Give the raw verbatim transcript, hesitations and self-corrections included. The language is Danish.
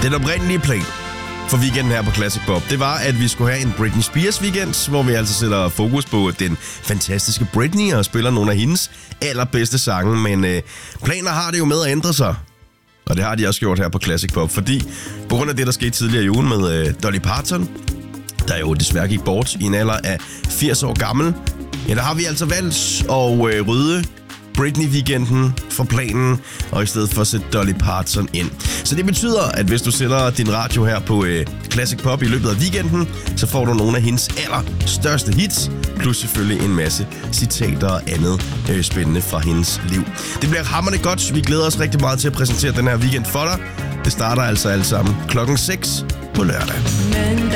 Den oprindelige plan for weekenden her på Classic Pop, det var, at vi skulle have en Britney Spears weekend, hvor vi altså sætter fokus på den fantastiske Britney og spiller nogle af hendes allerbedste sange. Men øh, planer har det jo med at ændre sig. Og det har de også gjort her på Classic Pop, fordi på grund af det, der skete tidligere i ugen med øh, Dolly Parton, der jo desværre gik bort i en alder af firs år gammel, ja, der har vi altså valgt at øh, rydde Britney-weekenden fra planen, og i stedet for at sætte Dolly Parton ind. Så det betyder, at hvis du sætter din radio her på øh, Classic Pop i løbet af weekenden, så får du nogle af hendes allerstørste hits, plus selvfølgelig en masse citater og andet øh, spændende fra hendes liv. Det bliver hamrende godt. Vi glæder os rigtig meget til at præsentere den her weekend for dig. Det starter altså alt sammen klokken seks på lørdag.